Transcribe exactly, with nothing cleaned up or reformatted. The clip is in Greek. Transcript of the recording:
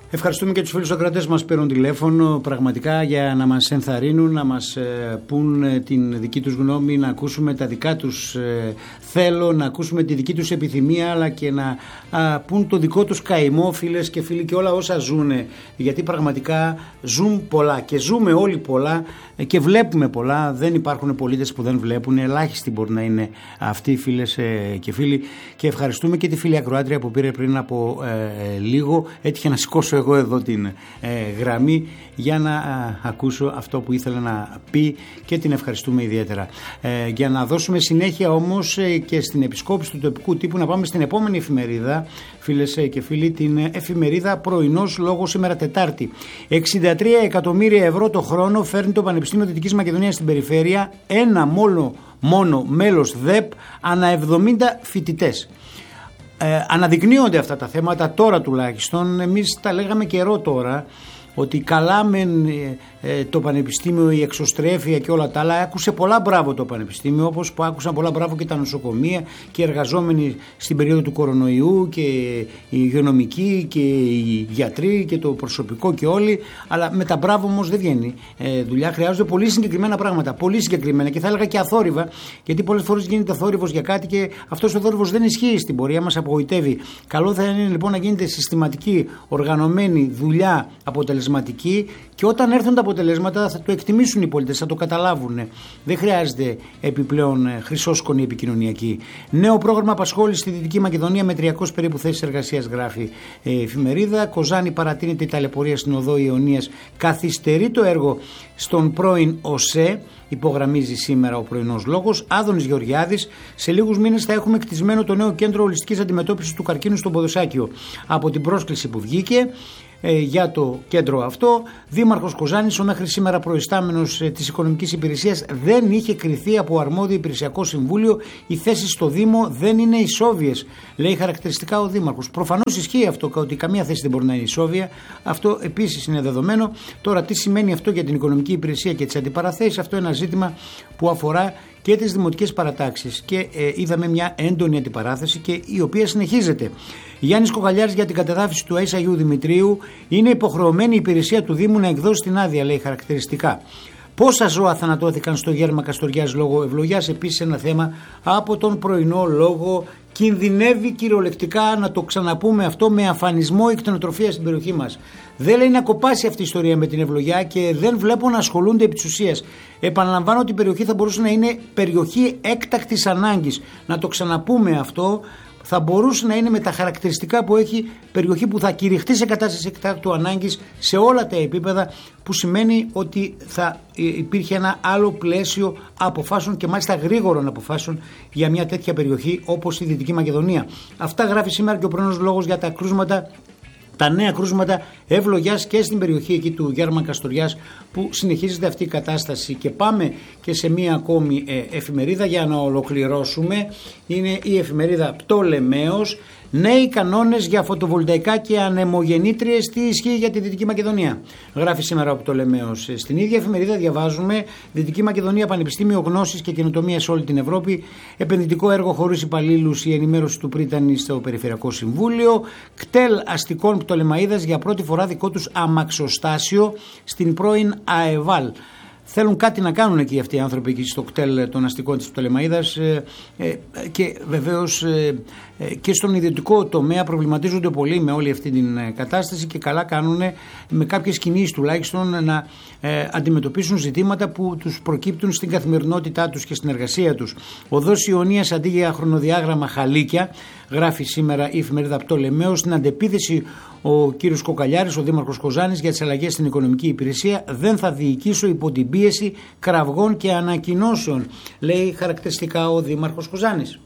Ευχαριστούμε και τους φίλους ακροατές μας παίρνουν τηλέφωνο πραγματικά για να μας ενθαρρύνουν, να μας ε, πούν ε, την δική τους γνώμη, να ακούσουμε τα δικά τους ε, θέλω, να ακούσουμε τη δική τους επιθυμία, αλλά και να α, πούν το δικό τους καημό, φίλες και φίλοι, και όλα όσα ζουνε, γιατί πραγματικά ζουν πολλά και ζούμε όλοι πολλά ε, και βλέπουμε πολλά. Δεν υπάρχουν πολίτες που δεν βλέπουν, ελάχιστοι μπορεί να είναι αυτοί, φίλες ε, και φίλοι, και ευχαριστούμε και τη φίλη ακροάτρια που πήρε πριν από ε, λίγο. Έτυχε να σηκώσω εγώ εδώ την ε, γραμμή για να α, ακούσω αυτό που ήθελα να πει και την ευχαριστούμε ιδιαίτερα. Ε, για να δώσουμε συνέχεια όμως ε, και στην επισκόπηση του τοπικού τύπου, να πάμε στην επόμενη εφημερίδα, φίλες ε, και φίλοι, την εφημερίδα Πρωινός Λόγος, σήμερα Τετάρτη. εξήντα τρία εκατομμύρια ευρώ το χρόνο φέρνει το Πανεπιστήμιο Δυτικής Μακεδονίας στην περιφέρεια, ένα μόνο, μόνο μέλος ΔΕΠ ανά εβδομήντα φοιτητές. Ε, αναδεικνύονται αυτά τα θέματα τώρα τουλάχιστον. Εμείς τα λέγαμε καιρό τώρα ότι καλά μεν ε, ε, το Πανεπιστήμιο, η εξωστρέφεια και όλα τα άλλα, άκουσε πολλά μπράβο το Πανεπιστήμιο, όπως που άκουσαν πολλά μπράβο και τα νοσοκομεία και οι εργαζόμενοι στην περίοδο του κορονοϊού και οι υγειονομικοί και οι γιατροί και το προσωπικό και όλοι, αλλά με τα μπράβο όμως δεν βγαίνει ε, δουλειά. Χρειάζονται πολύ συγκεκριμένα πράγματα, πολύ συγκεκριμένα, και θα έλεγα και αθόρυβα, γιατί πολλές φορές γίνεται θόρυβος για κάτι και αυτός ο θόρυβος δεν ισχύει στην πορεία, μας απογοητεύει. Καλό θα είναι λοιπόν να γίνεται συστηματική, οργανωμένη δουλειά, αποτελεσματική, και όταν έρθουν τα αποτελέσματα θα το εκτιμήσουν οι πολίτες, θα το καταλάβουν. Δεν χρειάζεται επιπλέον χρυσόσκονη επικοινωνιακή. Νέο πρόγραμμα απασχόληση στη Δυτική Μακεδονία με τριακόσιες περίπου θέσεις εργασίας, γράφει η εφημερίδα. Κοζάνη παρατείνεται η ταλαιπωρία στην οδό Ιωνίας. Καθυστερεί το έργο στον πρώην ΟΣΕ, υπογραμμίζει σήμερα ο Πρωινός Λόγος. Άδωνης Γεωργιάδης, σε λίγους μήνες θα έχουμε κτισμένο το νέο κέντρο ολιστικής αντιμετώπισης του καρκίνου στο Ποδοσάκιο. Από την πρόσκληση που βγήκε ε, για το κέντρο αυτό, Δήμαρχος Κοζάνης, ο μέχρι σήμερα προϊστάμενος ε, της Οικονομικής Υπηρεσίας, δεν είχε κριθεί από αρμόδιο υπηρεσιακό συμβούλιο. Οι θέσεις στο Δήμο δεν είναι ισόβιες, λέει χαρακτηριστικά ο Δήμαρχος. Προφανώς ισχύει αυτό, ότι καμία θέση δεν μπορεί να είναι ισόβια. Αυτό επίσης είναι δεδομένο. Τώρα, τι σημαίνει αυτό για την Οικονομική Υπηρεσία και τις αντιπαραθέσεις, αυτό είναι ένα ζήτημα που αφορά και τις δημοτικές παρατάξεις, και ε, είδαμε μια έντονη αντιπαράθεση, και η οποία συνεχίζεται. Γιάννης Κοκαλιάρης για την κατεδάφιση του Αϊσαγίου Δημητρίου. Είναι υποχρεωμένη η υπηρεσία του Δήμου να εκδώσει την άδεια, λέει χαρακτηριστικά. Πόσα ζώα θανατώθηκαν στο Γέρμα Καστοριάς λόγω ευλογιάς, επίσης ένα θέμα από τον Πρωινό Λόγο. Κινδυνεύει κυριολεκτικά, να το ξαναπούμε αυτό, με αφανισμό η κτηνοτροφία στην περιοχή μας. Δεν λέει να κοπάσει αυτή η ιστορία με την ευλογιά και δεν βλέπω να ασχολούνται επί της ουσίας. Επαναλαμβάνω ότι η περιοχή θα μπορούσε να είναι περιοχή έκτακτης ανάγκης. Να το ξαναπούμε αυτό. Θα μπορούσε να είναι με τα χαρακτηριστικά που έχει περιοχή που θα κηρυχτεί σε κατάσταση εκτάκτου ανάγκης σε όλα τα επίπεδα, που σημαίνει ότι θα υπήρχε ένα άλλο πλαίσιο αποφάσεων, και μάλιστα γρήγορων αποφάσεων, για μια τέτοια περιοχή όπως η Δυτική Μακεδονία. Αυτά γράφει σήμερα και ο Πρωινός Λόγος για τα κρούσματα, τα νέα κρούσματα ευλογιάς και στην περιοχή εκεί του Γέρμα Καστοριάς, που συνεχίζεται αυτή η κατάσταση. Και πάμε και σε μία ακόμη ε, εφημερίδα για να ολοκληρώσουμε. Είναι η εφημερίδα Πτολεμαίος. Νέοι κανόνες για φωτοβολταϊκά και ανεμογεννήτριες, τι ισχύει για τη Δυτική Μακεδονία, γράφει σήμερα ο Πτολεμαίος. Στην ίδια εφημερίδα διαβάζουμε: Δυτική Μακεδονία, Πανεπιστήμιο Γνώσης και Καινοτομίας σε όλη την Ευρώπη. Επενδυτικό έργο χωρίς υπαλλήλους, η ενημέρωση του Πρίτανη στο Περιφερειακό Συμβούλιο. Κτέλ αστικών Πτολεμαΐδας για πρώτη φορά δικό τους αμαξοστάσιο στην πρώην ΑΕΒΑΛ. Θέλουν κάτι να κάνουν εκεί αυτοί οι άνθρωποι, εκεί στο κτέλ των αστικών της Πτολεμαΐδας, ε, ε, και βεβαίως ε, ε, και στον ιδιωτικό τομέα προβληματίζονται πολύ με όλη αυτή την κατάσταση, και καλά κάνουν με κάποιες κινήσεις τουλάχιστον να ε, αντιμετωπίσουν ζητήματα που τους προκύπτουν στην καθημερινότητά τους και στην εργασία τους. Οδός Ιωνίας αντί για χρονοδιάγραμμα χαλίκια, γράφει σήμερα η εφημερίδα Πτολεμαίος. Στην αντεπίθεση ο κύριος Κοκαλιάρης, ο Δήμαρχος Κοζάνης, για τις αλλαγές στην Οικονομική Υπηρεσία. Δεν θα διοικήσω υπό την πίεση κραυγών και ανακοινώσεων, λέει χαρακτηριστικά ο Δήμαρχος Κοζάνης.